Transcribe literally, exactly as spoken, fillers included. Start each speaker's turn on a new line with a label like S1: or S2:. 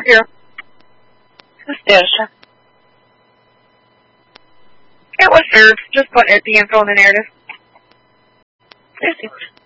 S1: Here. Nostalgia. It was served. Just putting it the info in the narrative. Seriously.